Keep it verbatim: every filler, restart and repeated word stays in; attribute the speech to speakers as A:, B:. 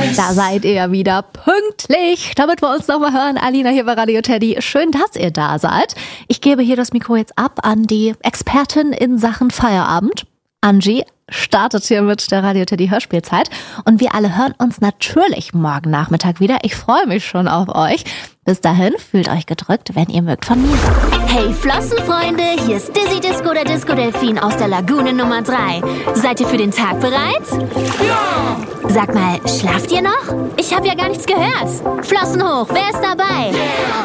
A: Da seid ihr wieder pünktlich, damit wir uns nochmal hören. Alina hier bei Radio Teddy. Schön, dass ihr da seid. Ich gebe hier das Mikro jetzt ab an die Expertin in Sachen Feierabend. Angie startet hier mit der Radio Teddy Hörspielzeit. Und wir alle hören uns natürlich morgen Nachmittag wieder. Ich freue mich schon auf euch. Bis dahin, fühlt euch gedrückt, wenn ihr mögt von mir.
B: Hey Flossenfreunde, hier ist Dizzy Disco, der Disco-Delfin aus der Lagune Nummer drei. Seid ihr für den Tag bereit? Ja! Sag mal, schlaft ihr noch? Ich habe ja gar nichts gehört. Flossen hoch, wer ist dabei? Yeah.